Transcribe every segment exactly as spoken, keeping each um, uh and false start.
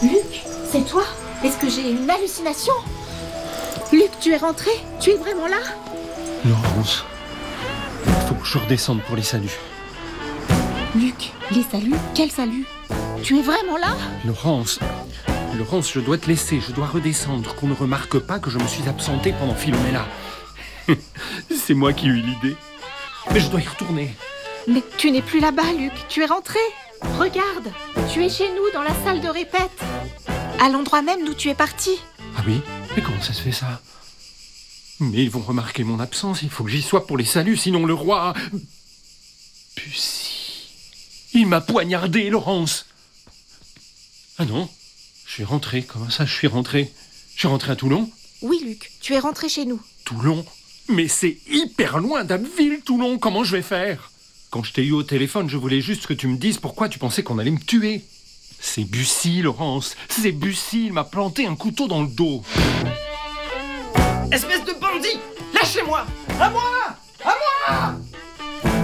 Luc, c'est toi? Est-ce que j'ai une hallucination? Luc, tu es rentré? Tu es vraiment là? Laurence, il faut que je redescende pour les saluts. Luc, les saluts? Quel salut? Tu es vraiment là? Laurence, Laurence, je dois te laisser, je dois redescendre, qu'on ne remarque pas que je me suis absenté pendant Philomela. C'est moi qui ai eu l'idée. Mais je dois y retourner. Mais tu n'es plus là-bas, Luc, tu es rentré. Regarde, tu es chez nous dans la salle de répète. À l'endroit même d'où tu es parti. Ah oui? Mais comment ça se fait ça? Mais ils vont remarquer mon absence, il faut que j'y sois pour les saluts, sinon le roi... Bussy... Il m'a poignardé, Laurence. Ah non, je suis rentré, comment ça je suis rentré? Je suis rentré à Toulon? Oui, Luc, tu es rentré chez nous. Toulon? Mais c'est hyper loin d'Abbeville, Toulon, comment je vais faire? Quand je t'ai eu au téléphone, je voulais juste que tu me dises pourquoi tu pensais qu'on allait me tuer. C'est Bussy, Laurence, c'est Bussy, il m'a planté un couteau dans le dos. Espèce de bandit! Lâchez-moi! À moi! À moi!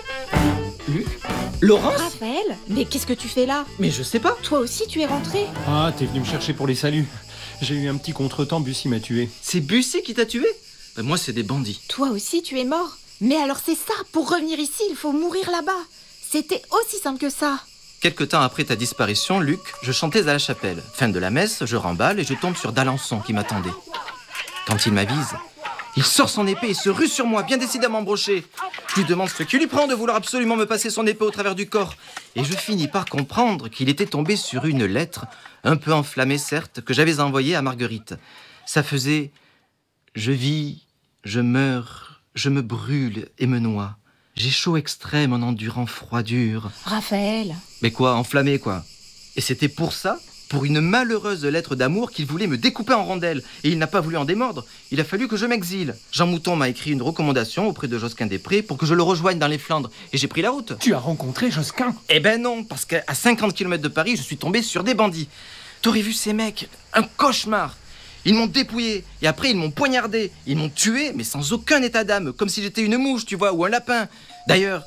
Luc? Laurence? Raphaël, mais qu'est-ce que tu fais là? Mais je sais pas. Toi aussi, tu es rentré? Ah, t'es venu me chercher pour les saluts. J'ai eu un petit contretemps, Bussy m'a tué. C'est Bussy qui t'a tué? Ben moi, c'est des bandits. Toi aussi, tu es mort. Mais alors c'est ça, pour revenir ici, il faut mourir là-bas. C'était aussi simple que ça. Quelque temps après ta disparition, Luc, je chantais à la chapelle. Fin de la messe, je remballe et je tombe sur d'Alençon qui m'attendait. Quand il m'avise, il sort son épée et se rue sur moi, bien décidé à m'embrocher. Je lui demande ce qui lui prend de vouloir absolument me passer son épée au travers du corps. Et je finis par comprendre qu'il était tombé sur une lettre, un peu enflammée certes, que j'avais envoyée à Marguerite. Ça faisait « Je vis, je meurs, je me brûle et me noie. J'ai chaud extrême en endurant froidure. » Raphaël. Mais quoi, enflammé quoi. Et c'était pour ça, pour une malheureuse lettre d'amour, qu'il voulait me découper en rondelles. Et il n'a pas voulu en démordre. Il a fallu que je m'exile. Jean Mouton m'a écrit une recommandation auprès de Josquin-des-Prés pour que je le rejoigne dans les Flandres. Et j'ai pris la route. Tu as rencontré Josquin? Eh ben non, parce qu'à cinquante kilomètres de Paris, je suis tombé sur des bandits. T'aurais vu ces mecs? Un cauchemar. Ils m'ont dépouillé, et après ils m'ont poignardé. Ils m'ont tué, mais sans aucun état d'âme, comme si j'étais une mouche, tu vois, ou un lapin. D'ailleurs...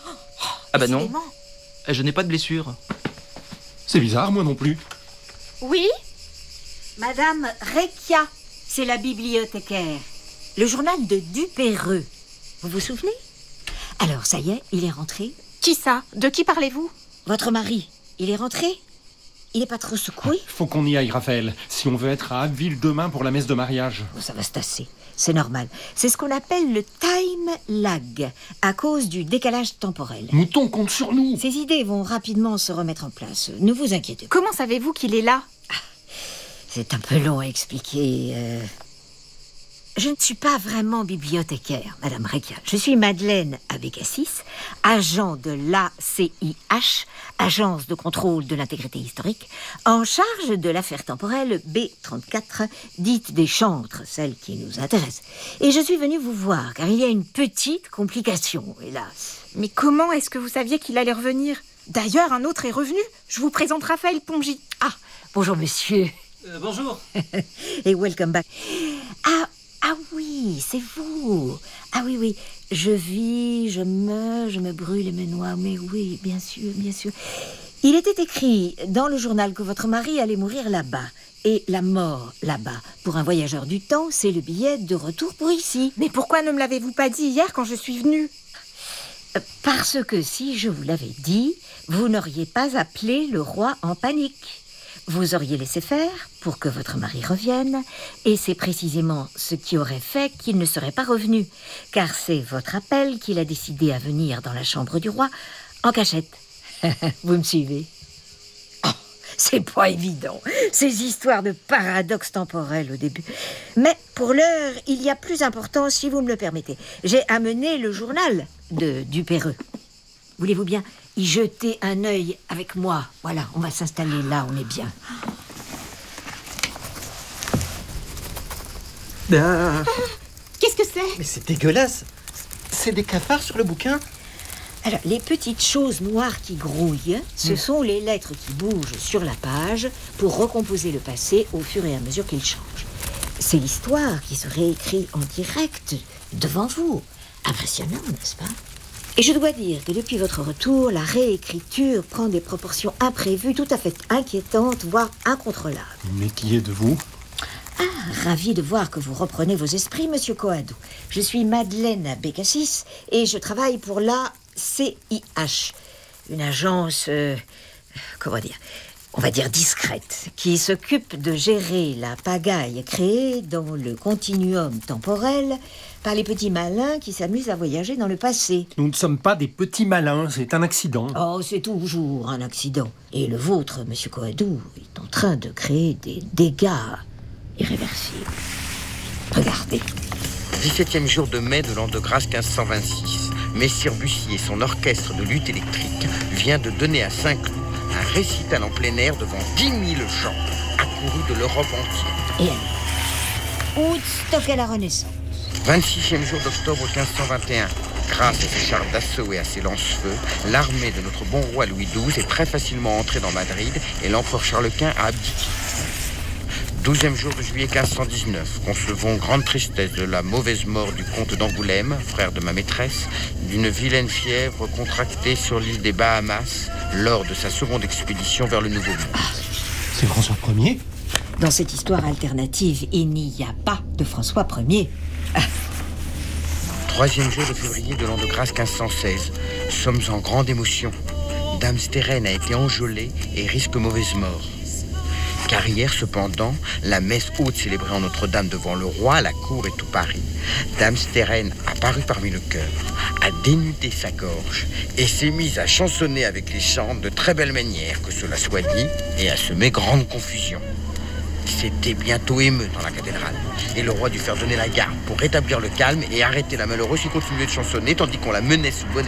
Ah bah non, je n'ai pas de blessure. C'est bizarre, moi non plus. Oui? Madame Rekia, c'est la bibliothécaire. Le journal de Dupéreux. Vous vous souvenez? Alors, ça y est, il est rentré. Qui ça? De qui parlez-vous? Votre mari, il est rentré? Il n'est pas trop secoué? Faut qu'on y aille, Raphaël, si on veut être à Abbeville demain pour la messe de mariage. Oh, ça va se tasser, c'est normal. C'est ce qu'on appelle le time lag, à cause du décalage temporel. Mouton compte sur nous. Ces idées vont rapidement se remettre en place, ne vous inquiétez pas. Comment savez-vous qu'il est là? C'est un peu long à expliquer. Euh... Je ne suis pas vraiment bibliothécaire, Madame Rekia. Je suis Madeleine Abécassis, agent de l'A C I H, Agence de contrôle de l'intégrité historique, en charge de l'affaire temporelle B trente-quatre, dite des chantres, celle qui nous intéresse. Et je suis venue vous voir, car il y a une petite complication, hélas. Mais comment est-ce que vous saviez qu'il allait revenir? D'ailleurs, un autre est revenu. Je vous présente Raphaël Pongy. Ah, bonjour monsieur. Euh, bonjour. Et welcome back. Ah, ah oui, c'est vous. Ah oui, oui. Je vis, je meurs, je me brûle et me noie. Mais oui, bien sûr, bien sûr. Il était écrit dans le journal que votre mari allait mourir là-bas. Et la mort là-bas, pour un voyageur du temps, c'est le billet de retour pour ici. Mais pourquoi ne me l'avez-vous pas dit hier quand je suis venue? Parce que si je vous l'avais dit, vous n'auriez pas appelé le roi en panique. Vous auriez laissé faire pour que votre mari revienne, et c'est précisément ce qui aurait fait qu'il ne serait pas revenu, car c'est votre appel qu'il a décidé à venir dans la chambre du roi en cachette. Vous me suivez? Oh, c'est pas évident, ces histoires de paradoxes temporels au début. Mais pour l'heure, il y a plus important, si vous me le permettez. J'ai amené le journal de Dupéreux. Voulez-vous bien y jeter un œil avec moi? Voilà, on va s'installer là, on est bien. Ah. Qu'est-ce que c'est? Mais c'est dégueulasse. C'est des cafards sur le bouquin. Alors, les petites choses noires qui grouillent, ce mmh. sont les lettres qui bougent sur la page pour recomposer le passé au fur et à mesure qu'il change. C'est l'histoire qui se réécrit en direct devant vous. Impressionnant, n'est-ce pas? Et je dois dire que depuis votre retour, la réécriture prend des proportions imprévues, tout à fait inquiétantes, voire incontrôlables. Mais qui êtes-vous ? Ah, ravi de voir que vous reprenez vos esprits, monsieur Coadou. Je suis Madeleine Bécassis et je travaille pour la C I H, une agence, euh, comment dire, on va dire discrète, qui s'occupe de gérer la pagaille créée dans le continuum temporel par les petits malins qui s'amusent à voyager dans le passé. Nous ne sommes pas des petits malins, c'est un accident. Oh, c'est toujours un accident. Et le vôtre, monsieur Coadou, est en train de créer des dégâts irréversible. Regardez. dix-septième jour de mai de l'an de grâce quinze cent vingt-six. Messire Bussy et son orchestre de lutte électrique vient de donner à Saint-Cloud un récital en plein air devant dix mille gens accourus de l'Europe entière. Et alors, Woodstock à la Renaissance. vingt-sixième jour d'octobre quinze cent vingt et un. Grâce à ses chars d'assaut et à ses lance-feux, l'armée de notre bon roi Louis douze est très facilement entrée dans Madrid et l'empereur Charles Quint a abdiqué. douzième jour de juillet quinze cent dix-neuf, concevons grande tristesse de la mauvaise mort du comte d'Angoulême, frère de ma maîtresse, d'une vilaine fièvre contractée sur l'île des Bahamas lors de sa seconde expédition vers le Nouveau Monde. C'est François Ier ? Dans cette histoire alternative, il n'y a pas de François Ier. Ah. Troisième jour de février de l'an de grâce quinze cent seize, sommes en grande émotion. Dame Stérène a été enjôlée et risque mauvaise mort. Car hier, cependant, la messe haute célébrée en Notre-Dame devant le roi, la cour et tout Paris, Dame Stérène a paru parmi le chœur, a dénudé sa gorge et s'est mise à chansonner avec les chants de très belle manière, que cela soit dit, et a semé grande confusion. C'était bientôt émeute dans la cathédrale, et le roi dut faire donner la garde pour rétablir le calme et arrêter la malheureuse qui continuait de chansonner tandis qu'on la menait sous bonnet